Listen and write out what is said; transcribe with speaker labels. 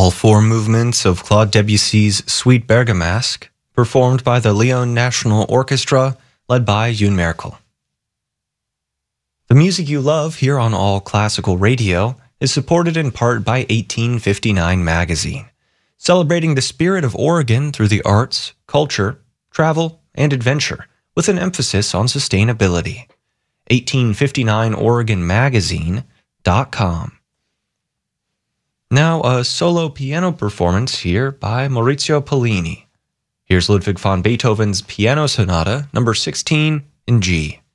Speaker 1: All four movements of Claude Debussy's Suite Bergamasque, performed by the Lyon National Orchestra, led by Yoon Merkel. The music you love here on All Classical Radio is supported in part by 1859 Magazine, celebrating the spirit of Oregon through the arts, culture, travel, and adventure, with an emphasis on sustainability. 1859OregonMagazine.com. Now a solo piano performance here by Maurizio Pollini. Here's Ludwig van Beethoven's Piano Sonata, number 16 in G.